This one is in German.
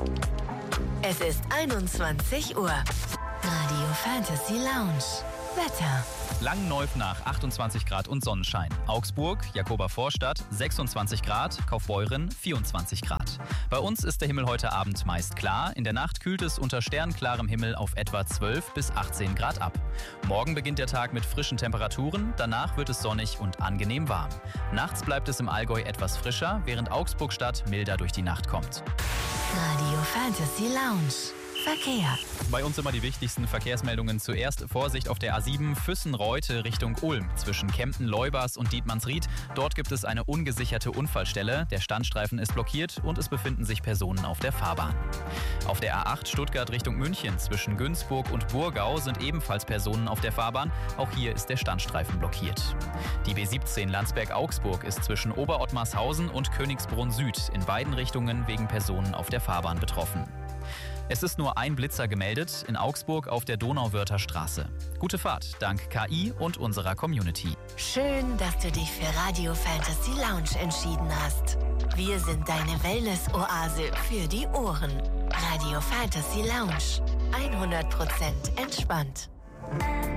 Es ist 21 Uhr. Radio Fantasy Lounge. Wetter. Langenneuf nach 28 Grad und Sonnenschein. Augsburg, Jakoba-Vorstadt 26 Grad, Kaufbeuren 24 Grad. Bei uns ist der Himmel heute Abend meist klar. In der Nacht kühlt es unter sternklarem Himmel auf etwa 12 bis 18 Grad ab. Morgen beginnt der Tag mit frischen Temperaturen. Danach wird es sonnig und angenehm warm. Nachts bleibt es im Allgäu etwas frischer, während Augsburg-Stadt milder durch die Nacht kommt. Radio Fantasy Lounge. Verkehr. Bei uns immer die wichtigsten Verkehrsmeldungen. Zuerst Vorsicht auf der A7 Füssen-Reute Richtung Ulm zwischen Kempten-Leubers und Dietmannsried. Dort gibt es eine ungesicherte Unfallstelle. Der Standstreifen ist blockiert und es befinden sich Personen auf der Fahrbahn. Auf der A8 Stuttgart Richtung München zwischen Günzburg und Burgau sind ebenfalls Personen auf der Fahrbahn. Auch hier ist der Standstreifen blockiert. Die B17 Landsberg-Augsburg ist zwischen Oberottmarshausen und Königsbrunn Süd in beiden Richtungen wegen Personen auf der Fahrbahn betroffen. Es ist nur ein Blitzer gemeldet, in Augsburg auf der Donauwörther Straße. Gute Fahrt, dank KI und unserer Community. Schön, dass du dich für Radio Fantasy Lounge entschieden hast. Wir sind deine Wellness-Oase für die Ohren. Radio Fantasy Lounge. 100% entspannt.